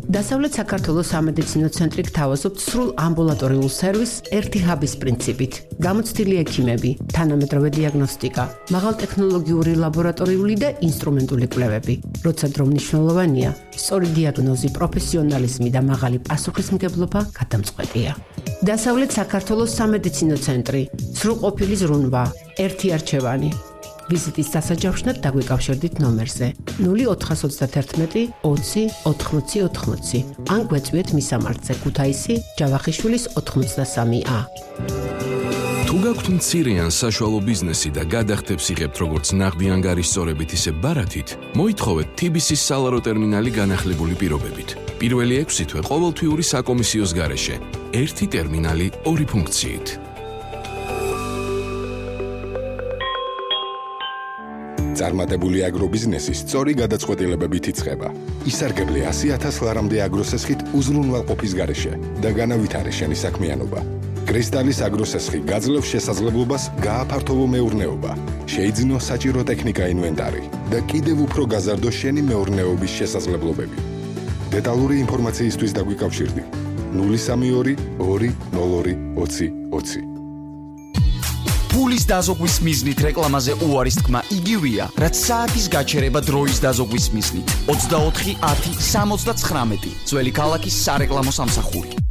დასავლეთ საქართველოს სამედიცინო ცენტრი გთავაზობთ სრულ ამბულატორიულ სერვისს ერთი ჰაბის პრინციპით. გამოცდილი ექიმები, თანამედროვე დიაგნოსტიკა, მაღალტექნოლოგიური ლაბორატორიული და ინსტრუმენტული კვლევები. როცა დრო მნიშვნელოვანია, სწორი დიაგნოზი, პროფესიონალიზმი და მაღალი პასუხისმგებლობა გადამწყვეტია. დასავლეთ საქართველოს სამედიცინო ცენტრი, სრულყოფილი ზრუნვა, ერთი არჩევანი. ვიზიტის დასაჯავშნად დაგვიკავშირდით ნომერზე 0431 20 80 80 ან გვეწვიეთ მისამართზე ქუთაისი ჯავახიშვილის 83A. თუ გაქვთ მცირე ან საშუალო ბიზნესი და გადახდებს იღებთ როგორც ნაღდი ანგარის სწორებით ისე ბარათით, მოითხოვეთ TBC-ის სალარო ტერმინალი განახლებული პირობებით. პირველი 6 თვე ყოველთვიური საკომისიოს გარეშე. ერთი ტერმინალი, ორი ფუნქციით. წარმატებული აგრობიზნესი სწორი გადაწყვეტილებებით იწყება. ისარგებლე 100,000 ლარამდე აგროსესხით უზრუნველყოფის გარეშე და განავითარე შენი საქმიანობა. კრისტალის აგროსესხი გაძლევს შესაძლებლობას გააფართოვო მეურნეობა, შეიძინო საჭირო ტექნიკა ინვენტარი და კიდევ უფრო გაზარდო შენი მეურნეობის შესაძლებლობები. დეტალური ინფორმაციისთვის დაგვიკავშირდი 032 202 20 20. ფულის დაზოგვის მიზნით რეკლამაზე უარის თქმა იგივეა, რაც საათის გაჩერება დროის დაზოგვის მიზნით. 24 10 79 ძველი ქალაქის სარეკლამო სამსახური.